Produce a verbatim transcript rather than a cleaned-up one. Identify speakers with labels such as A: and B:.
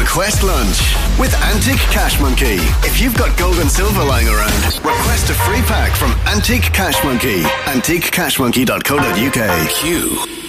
A: Request Lunch with Antique Cash Monkey. If you've got gold and silver lying around, request a free pack from Antique Cash Monkey. antique cash monkey dot co dot uk. Q